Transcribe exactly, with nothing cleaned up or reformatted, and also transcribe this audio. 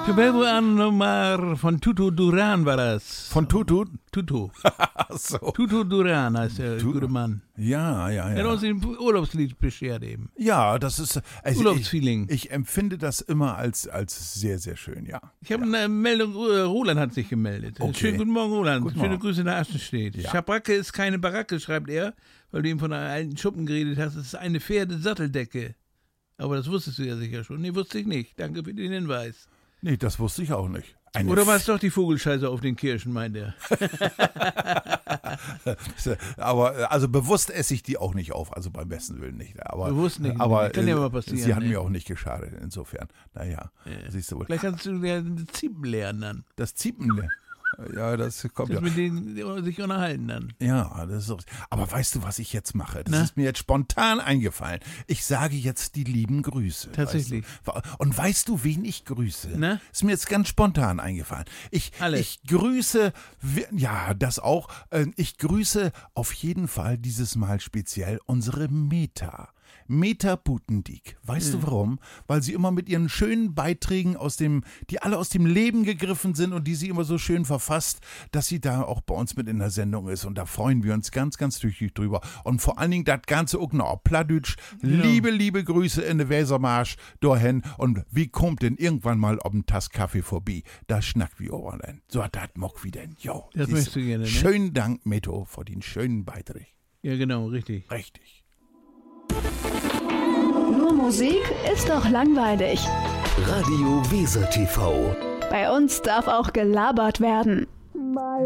Cabello Anomar von Tutu Duran war das. Von Tutu? Tutu. so. Tutu Duran heißt der Tu- gute Mann. Ja, ja, Er hat ja. uns ein Urlaubslied beschert eben. Ja, das ist. Also Urlaubsfeeling. Ich, ich empfinde das immer als, als sehr, sehr schön, ja. Ich habe eine Meldung, äh, Roland hat sich gemeldet. Okay. Schönen guten Morgen, Roland. Guten Schöne Morgen. Grüße nach Aschenstedt. Ja. Schabracke ist keine Baracke, schreibt er, weil du ihm von einer alten Schuppen geredet hast. Es ist eine Pferdesatteldecke. Aber das wusstest du ja sicher schon. Nee, wusste ich nicht. Danke für den Hinweis. Nee, das wusste ich auch nicht. Eine Oder war es doch die Vogelscheiße auf den Kirschen, meint er? Aber also bewusst esse ich die auch nicht auf, also beim besten Willen nicht. Aber, Bewusst nicht, aber kann ja äh, mal passieren, Sie hat ne? mir auch nicht geschadet, insofern. Naja, Ja. siehst du wohl. Vielleicht kannst du ja das Ziepen lernen dann. Das Ziepen, ja, das kommt Das ja. mit denen sich unterhalten dann. Ja, das ist so. Aber weißt du, was ich jetzt mache? Das Na? ist mir jetzt spontan eingefallen. Ich sage jetzt die lieben Grüße. Tatsächlich. Weißt du? Und weißt du, wen ich grüße? Na? Ist mir jetzt ganz spontan eingefallen. Ich, Alle. ich grüße, wi- ja, das auch. äh, Ich grüße auf jeden Fall dieses Mal speziell unsere Meta. Meta Butendieck. Weißt du warum? Weil sie immer mit ihren schönen Beiträgen aus dem, die alle aus dem Leben gegriffen sind und die sie immer so schön verfasst, dass sie da auch bei uns mit in der Sendung ist. Und da freuen wir uns ganz, ganz tüchtig drüber. Und vor allen Dingen das Ganze auch noch auf Plattdeutsch. Genau. Liebe, liebe Grüße in der Wesermarsch dahin. Und wie kommt denn irgendwann mal ob ein Tass Kaffee vorbei? Da schnackt wie Oberlein. So, das mock wie denn. Jo. Das siehst möchtest du gerne, ne? Schönen Dank, Meto, für den schönen Beitrag. Ja, genau, richtig. Richtig. Nur Musik ist doch langweilig. Radio Weser T V. Bei uns darf auch gelabert werden.